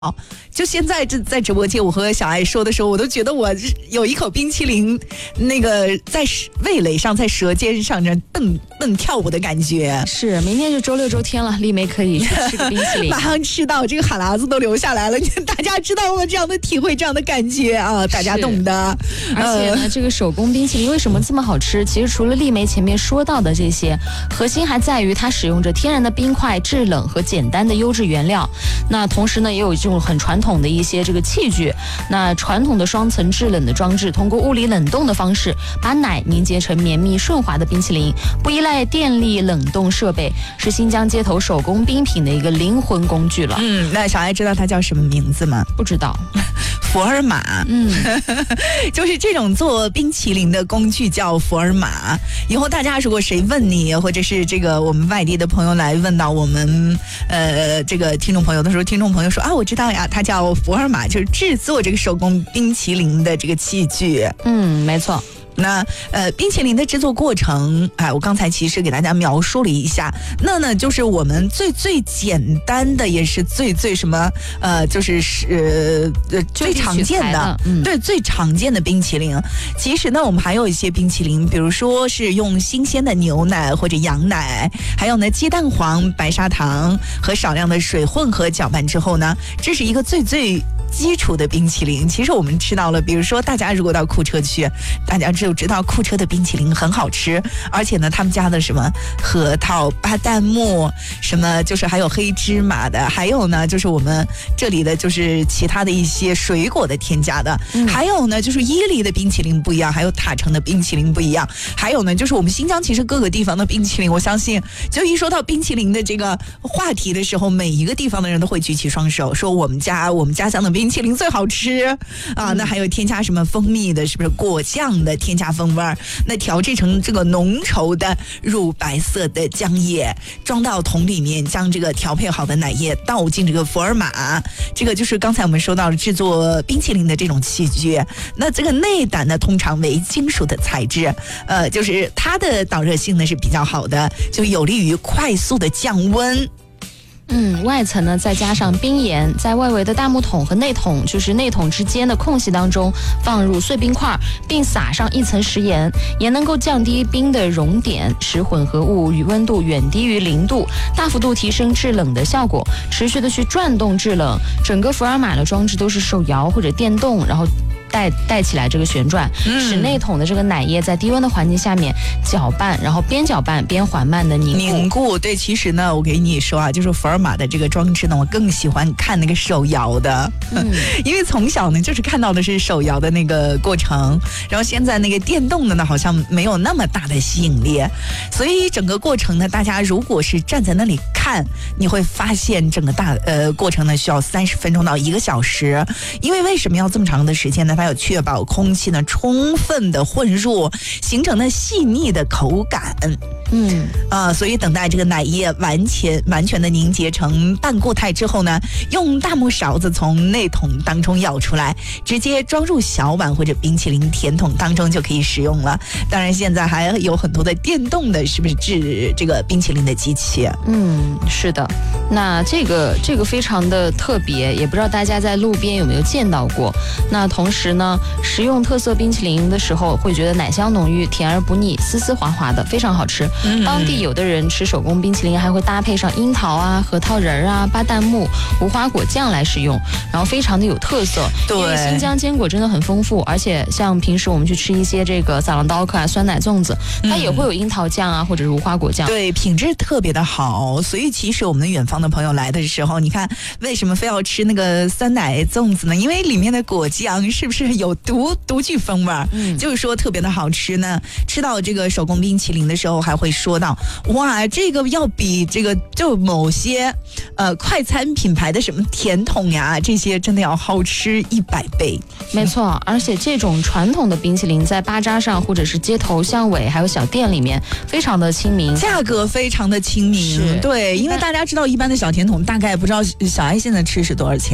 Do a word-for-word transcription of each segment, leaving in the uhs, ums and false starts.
好，就现在这在直播间，我和小爱说的时候，我都觉得我有一口冰淇淋，那个在味蕾上，在舌尖上这蹦蹦跳舞的感觉。 是，明天就周六周天了，丽梅可以去吃个冰淇淋， 马上吃到这个哈喇子都流下来了。大家知道我这样的体会，这样的感觉啊，大家懂的。 而且呢，呃、这个手工冰淇淋为什么这么好吃？其实除了丽梅前面说到的这些，核心还在于它使用着天然的冰块制冷和简单的优质原料。那同时呢，也有这种很传统的一些这个器具。那传统的双层制冷的装置，通过物理冷冻的方式，把奶凝结成绵密顺滑的冰淇淋，不依赖电力冷冻设备，是新疆街头手工冰品的一个灵魂工具了。 嗯，那小爱知道它叫什么名字吗？ 不知道。 福尔马，嗯，就是这种做冰淇淋的工具叫福尔马。以后大家如果谁问你，或者是这个我们外地的朋友来问到我们呃这个听众朋友的时候，听众朋友说啊，我知道呀，它叫福尔马，就是制作这个手工冰淇淋的这个器具。 嗯，没错。 那呃，冰淇淋的制作过程，哎，我刚才其实给大家描述了一下。那呢，就是我们最最简单的，也是最最什么呃，就是是呃最常见的，嗯、对，最常见的冰淇淋。其实呢，我们还有一些冰淇淋，比如说是用新鲜的牛奶或者羊奶，还有呢鸡蛋黄、白砂糖和少量的水混合搅拌之后呢，这是一个最最基础的冰淇淋。其实我们吃到了，比如说大家如果到库车去，大家就知道库车的冰淇淋很好吃，而且呢他们家的什么核桃、巴旦木，什么就是还有黑芝麻的，还有呢就是我们这里的就是其他的一些水果的添加的、嗯、还有呢就是伊犁的冰淇淋不一样，还有塔城的冰淇淋不一样，还有呢就是我们新疆其实各个地方的冰淇淋，我相信就一说到冰淇淋的这个话题的时候，每一个地方的人都会举起双手说我们家我们家乡的冰淇淋最好吃啊。那还有添加什么蜂蜜的，是不是果酱的添加风味儿，那调制成这个浓稠的乳白色的浆液，装到桶里面，将这个调配好的奶液倒进这个福尔马，这个就是刚才我们说到了制作冰淇淋的这种器具。那这个内胆呢通常为金属的材质，呃，就是它的导热性呢是比较好的，就有利于快速的降温。 嗯，外层呢再加上冰盐，在外围的大木桶和内桶，就是内桶之间的空隙当中放入碎冰块，并撒上一层食盐，盐能够降低冰的熔点，使混合物与温度远低于零度，大幅度提升制冷的效果，持续的去转动制冷。整个福尔马的装置都是手摇或者电动，然后带带起来这个旋转，使内桶的这个奶液在低温的环境下面搅拌，然后边搅拌边缓慢的凝固。 凝固，对，其实呢，我给你说啊，就是福尔马的这个装置呢，我更喜欢看那个手摇的，嗯、因为从小呢就是看到的是手摇的那个过程，然后现在那个电动的呢，好像没有那么大的吸引力，所以整个过程呢，大家如果是站在那里看，你会发现整个大呃过程呢需要三十分钟到一个小时，因为为什么要这么长的时间呢？它要确保空气呢充分的混入，形成了细腻的口感。嗯啊、呃，所以等待这个奶液完全完全的凝结成半固态之后呢，用大木勺子从内桶当中舀出来，直接装入小碗或者冰淇淋甜筒当中就可以使用了。当然，现在还有很多的电动的，是不是制这个冰淇淋的机器？ 嗯，是的。那这个这个非常的特别，也不知道大家在路边有没有见到过。那同时呢，食用特色冰淇淋的时候，会觉得奶香浓郁，甜而不腻，丝丝滑滑的，非常好吃。嗯、当地有的人吃手工冰淇淋还会搭配上樱桃啊、核桃仁啊、巴旦木、无花果酱来使用，然后非常的有特色。 对， 因为新疆坚果真的很丰富，而且像平时我们去吃一些这个撒浪刀克啊、酸奶粽子，它也会有樱桃酱啊，或者是无花果酱。 对，品质特别的好。所以其实我们远方的朋友来的时候，你看为什么非要吃那个酸奶粽子呢？因为里面的果酱是不是有独独具风味？嗯，就是说特别的好吃呢。吃到这个手工冰淇淋的时候，还会说到哇，这个要比这个就某些呃快餐品牌的什么甜筒呀，这些真的要好吃一百倍。 没错，而且这种传统的冰淇淋在巴扎上或者是街头巷尾还有小店里面非常的亲民， 价格非常的亲民。对，因为大家知道一般的小甜筒大概不知道小爱现在吃是多少钱。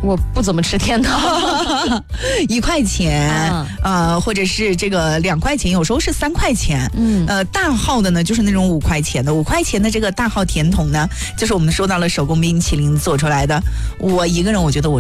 我不怎么吃甜的， 一块钱， 嗯呃，或者是这个两块钱，有时候是三块钱。 嗯， 呃，大号的呢，就是那种五块钱的，五块钱的这个大号甜筒呢，就是我们说到了手工冰淇淋做出来的。我一个人，我觉得我